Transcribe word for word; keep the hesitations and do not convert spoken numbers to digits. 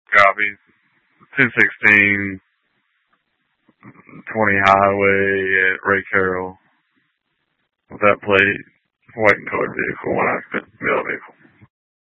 Copies. two sixteen twenty highway at Ray Carroll. With that plate, white and colored vehicle, one occupant, male vehicle.